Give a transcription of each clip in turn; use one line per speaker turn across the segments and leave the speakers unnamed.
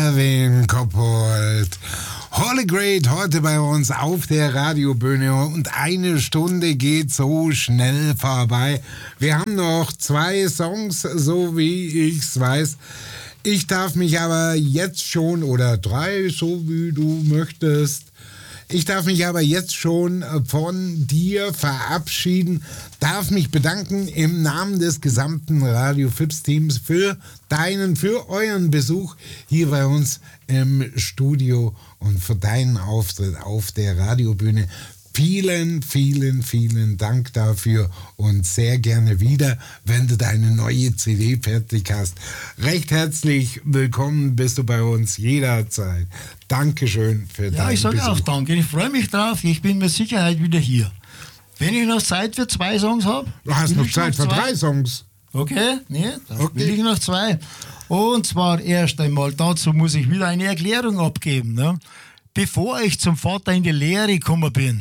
Erwin Koppold. Holy Great heute bei uns auf der Radiobühne und eine Stunde geht so schnell vorbei. Wir haben noch 2 Songs, so wie ich's weiß. Ich darf mich aber jetzt schon, oder 3, so wie du möchtest. Ich darf mich aber jetzt schon von dir verabschieden, darf mich bedanken im Namen des gesamten Radio Fips Teams für euren Besuch hier bei uns im Studio und für deinen Auftritt auf der Radiobühne. Vielen, vielen, vielen Dank dafür und sehr gerne wieder, wenn du deine neue CD fertig hast. Recht herzlich willkommen bist du bei uns jederzeit. Dankeschön für deinen Besuch.
Ja, ich sage auch danke. Ich freue mich drauf. Ich bin mit Sicherheit wieder hier. Wenn ich noch Zeit für 2 Songs habe.
Du hast noch Zeit für 3 Songs.
Okay, nee, dann will ich noch 2. Und zwar erst einmal, dazu muss ich wieder eine Erklärung abgeben. Ne? Bevor ich zum Vater in die Lehre gekommen bin,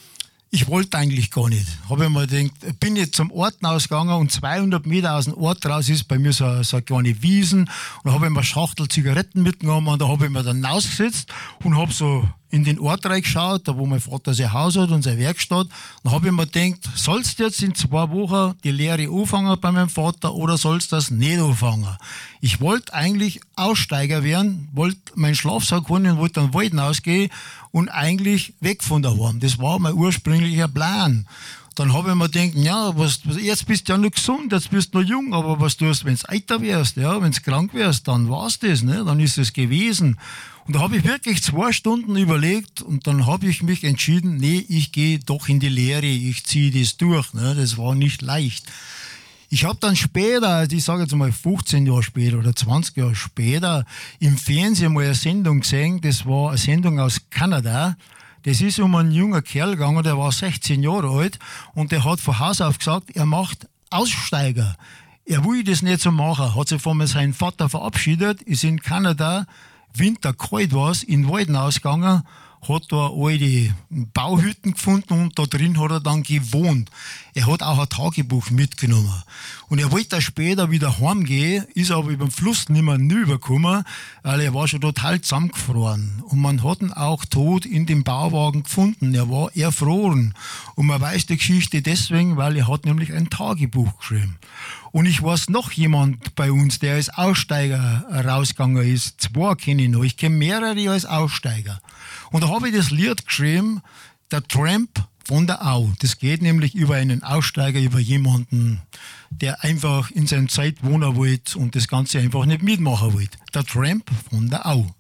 ich wollte eigentlich gar nicht. Habe ich mir gedacht, bin jetzt zum Ort ausgegangen und 200 Meter aus dem Ort raus ist bei mir so eine kleine Wiesen. Und da habe ich mir eine Schachtel Zigaretten mitgenommen und da habe ich mir dann rausgesetzt und habe so in den Ort reingeschaut, da wo mein Vater sein Haus hat und seine Werkstatt. Dann habe ich mir gedacht, sollst du jetzt in 2 Wochen die Lehre anfangen bei meinem Vater oder sollst du das nicht anfangen? Ich wollte eigentlich Aussteiger werden, wollte meinen Schlafsack holen und wollte dann Wald rausgehen und eigentlich weg von daheim. Das war mein ursprünglicher Plan. Dann habe ich mir gedacht, ja, jetzt bist du ja noch gesund, jetzt bist du noch jung, aber was tust du, wenn du älter wärst, ja, wenn du krank wärst, dann war's das, ne? Dann ist es gewesen. Und da habe ich wirklich 2 Stunden überlegt und dann habe ich mich entschieden, nee, ich gehe doch in die Lehre, ich ziehe das durch, ne? Das war nicht leicht. Ich habe dann später, ich sage jetzt mal 15 Jahre später oder 20 Jahre später, im Fernsehen mal eine Sendung gesehen, das war eine Sendung aus Kanada. Das ist um einen jungen Kerl gegangen, der war 16 Jahre alt und der hat von Haus auf gesagt, er macht Aussteiger. Er will das nicht so machen, hat sich von seinem Vater verabschiedet, ist in Kanada, Winter kalt war's, in den Wald ausgegangen, hat da alte Bauhütten gefunden und da drin hat er dann gewohnt. Er hat auch ein Tagebuch mitgenommen. Und er wollte dann später wieder heimgehen, ist aber über den Fluss nicht mehr rübergekommen, weil er war schon total zusammengefroren. Und man hat ihn auch tot in dem Bauwagen gefunden. Er war erfroren. Und man weiß die Geschichte deswegen, weil er hat nämlich ein Tagebuch geschrieben. Und ich weiß noch jemand bei uns, der als Aussteiger rausgegangen ist. 2 kenne ich noch. Ich kenne mehrere als Aussteiger. Und da habe ich das Lied geschrieben, der Tramp von der Au. Das geht nämlich über einen Aussteiger, über jemanden, der einfach in seiner Zeit wohnen wollte und das Ganze einfach nicht mitmachen wollte. Der Tramp von der Au.